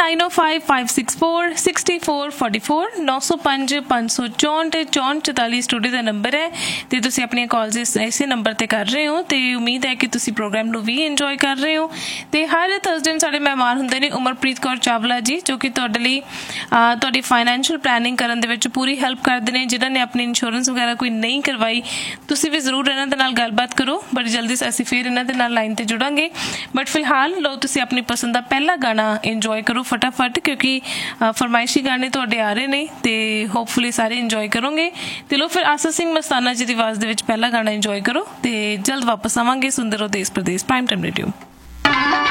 9055646444 905 564 6444 studio ਦਾ number ਹੈ ਤੇ ਤੁਸੀਂ ਆਪਣੀਆਂ ਕਾਲਸ ਇਸੇ ਨੰਬਰ ਤੇ ਕਰ ਰਹੇ ਹੋ ਤੇ ਉਮੀਦ ਹੈ ਕਿ ਤੁਸੀਂ ਪ੍ਰੋਗਰਾਮ ਨੂੰ ਵੀ ਇੰਜੋਏ ਕਰ ਰਹੇ ਹੋ। ਤੇ ਹਰ ਥਰਸਡੇ ਨੂੰ ਸਾਡੇ ਮਹਿਮਾਨ ਹੁੰਦੇ ਨੇ ਉਮਰਪ੍ਰੀਤ ਕੌਰ ਚਾਵਲਾ ਜੀ, ਜੋ ਕਿ ਤੁਹਾਡੇ ਲਈ ਤੁਹਾਡੀ ਫਾਈਨੈਂਸ਼ੀਅਲ ਪਲੈਨਿੰਗ ਕਰਨ ਦੇ ਵਿੱਚ ਪੂਰੀ ਹੈਲਪ ਕਰਦੇ ਨੇ। ਜਿਨ੍ਹਾਂ ਨੇ ਆਪਣੀ ਇੰਸ਼ੋਰੈਂਸ ਵਗੈਰਾ ਕੋਈ ਨਹੀਂ ਕਰਵਾਈ, ਤੁਸੀਂ ਵੀ ਜ਼ਰੂਰ ਇਹਨਾਂ ਦੇ ਨਾਲ ਗੱਲਬਾਤ ਕਰੋ। ਬੜੀ ਜਲਦੀ ਅਸੀਂ ਫਿਰ ਇਹਨਾਂ ਦੇ ਨਾਲ ਲਾਈਨ ਤੇ ਜੁੜਾਂਗੇ। ਬਟ ਫਿਲਹਾਲ ਲਓ ਤੁਸੀਂ ਆਪਣੀ ਪਸੰਦ ਦਾ ਪਹਿਲਾ ਗਾਣਾ ਇੰਜੋਏ ਕਰੋ ਫਟਾਫਟ, ਕਿਉਂਕਿ ਫਰਮਾਇਸ਼ੀ ਗਾਣੇ ਤੁਹਾਡੇ ਆ ਰਹੇ ਨੇ ਤੇ ਹੋਪਫੁਲੀ ਸਾਰੇ ਇੰਜੋਏ ਕਰੋਗੇ। ਤੇ ਲਓ ਫਿਰ ਆਸਾ ਸਿੰਘ ਮਸਤਾਨਾ ਜੀ ਦੀ ਆਵਾਜ਼ ਦੇ ਵਿੱਚ ਪਹਿਲਾ ਗਾਣਾ ਇੰਜੋਏ ਕਰੋ ਤੇ ਜਲਦ ਵਾਪਸ ਆਵਾਂਗੇ। ਸੁਣਦੇ ਰਹੋ ਦੇਸ਼ ਪ੍ਰਦੇਸ਼ ਪ੍ਰਾਈਮ ਟਾਈਮ ਰੇਡੀਓ।